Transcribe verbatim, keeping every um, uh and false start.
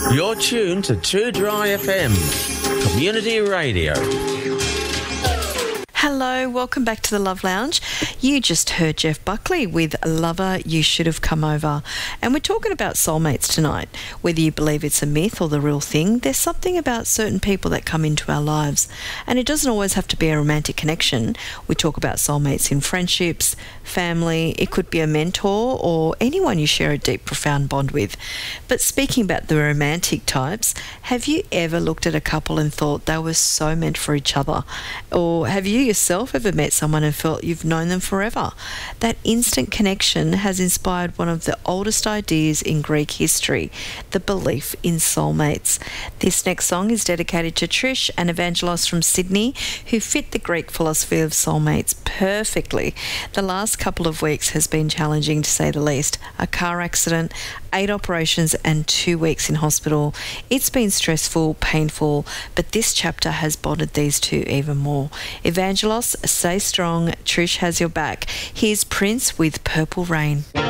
You're tuned to Too Dry F M, community radio. Hello, welcome back to the Love Lounge. You just heard Jeff Buckley with Lover, You Should Have Come Over. And we're talking about soulmates tonight. Whether you believe it's a myth or the real thing, there's something about certain people that come into our lives. And it doesn't always have to be a romantic connection. We talk about soulmates in friendships, family, it could be a mentor or anyone you share a deep, profound bond with. But speaking about the romantic types, have you ever looked at a couple and thought they were so meant for each other? Or have you yourself ever met someone and felt you've known them forever? That instant connection has inspired one of the oldest ideas in Greek history, the belief in soulmates. This next song is dedicated to Trish and Evangelos from Sydney, who fit the Greek philosophy of soulmates perfectly. The last couple of weeks has been challenging, to say the least. A car accident, eight operations and two weeks in hospital. It's been stressful, painful, but this chapter has bonded these two even more. Evangelos, stay strong. Trish has your back. Here's Prince with Purple Rain.